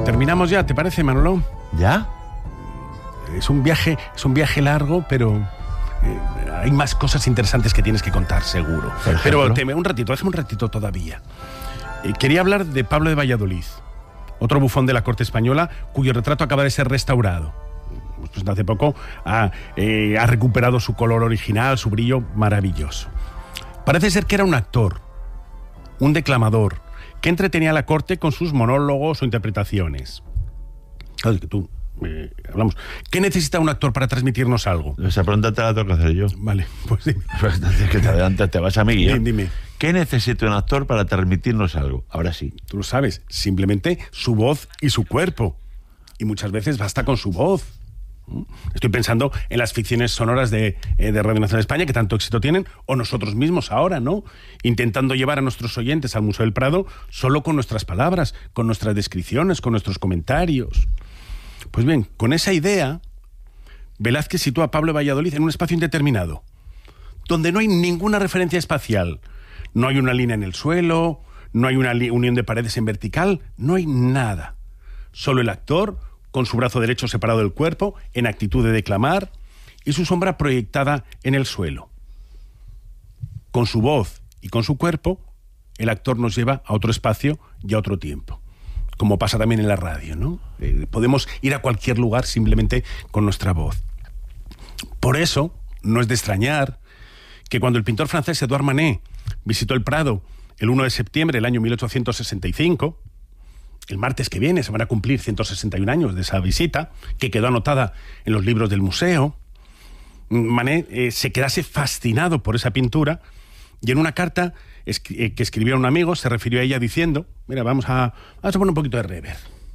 Terminamos ya, ¿te parece, Manolo? ¿Ya? Es un viaje largo, pero hay más cosas interesantes que tienes que contar, seguro. Pero déjame un ratito todavía. Quería hablar de Pablo de Valladolid, otro bufón de la corte española, cuyo retrato acaba de ser restaurado. Pues hace poco ha recuperado su color original, su brillo maravilloso. Parece ser que era un actor, un declamador, que entretenía a la corte con sus monólogos o interpretaciones. Claro, es que tú... hablamos. ¿Qué necesita un actor para transmitirnos algo? Esa pregunta te la tengo que hacer yo. Vale, pues dime. Que te adelantas, te vas a mí. Dime. ¿Qué necesita un actor para transmitirnos algo? Ahora sí. Tú lo sabes, simplemente su voz y su cuerpo. Y muchas veces basta con su voz. Estoy pensando en las ficciones sonoras de Radio Nacional de España, que tanto éxito tienen, o nosotros mismos ahora, ¿no? Intentando llevar a nuestros oyentes al Museo del Prado solo con nuestras palabras, con nuestras descripciones, con nuestros comentarios. Pues bien, con esa idea, Velázquez sitúa a Pablo de Valladolid en un espacio indeterminado, donde no hay ninguna referencia espacial. No hay una línea en el suelo, no hay una unión de paredes en vertical, no hay nada. Solo el actor, con su brazo derecho separado del cuerpo, en actitud de declamar, y su sombra proyectada en el suelo. Con su voz y con su cuerpo, el actor nos lleva a otro espacio y a otro tiempo. Como pasa también en la radio, ¿no? Podemos ir a cualquier lugar simplemente con nuestra voz. Por eso, no es de extrañar que cuando el pintor francés Edouard Manet visitó el Prado el 1 de septiembre del año 1865, el martes que viene se van a cumplir 161 años de esa visita, que quedó anotada en los libros del museo, Manet se quedase fascinado por esa pintura y en una carta que escribió a un amigo se refirió a ella diciendo, mira, vamos a poner un poquito de reverb.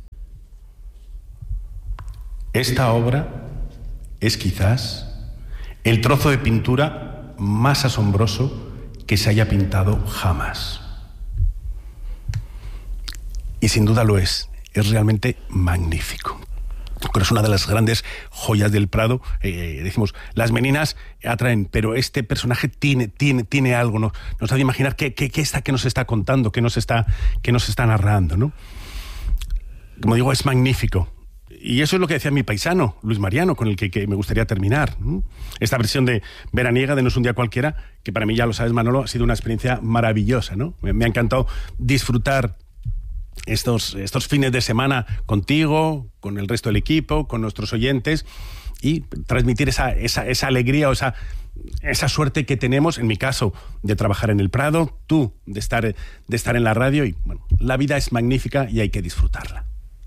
Esta obra es quizás el trozo de pintura más asombroso que se haya pintado jamás. Y sin duda lo es realmente magnífico. Pero es una de las grandes joyas del Prado. Decimos, las meninas atraen, pero este personaje tiene algo, ¿no? Nos hace imaginar qué nos está contando, qué nos está narrando, ¿no? Como digo, es magnífico. Y eso es lo que decía mi paisano, Luis Mariano, con el que me gustaría terminar, ¿no? Esta versión de veraniega de No es un día cualquiera, que para mí, ya lo sabes, Manolo, ha sido una experiencia maravillosa, ¿no? Me ha encantado disfrutar estos fines de semana contigo, con el resto del equipo, con nuestros oyentes, y transmitir esa alegría o esa suerte que tenemos, en mi caso, de trabajar en el Prado, tú de estar en la radio, y bueno, la vida es magnífica y hay que disfrutarla.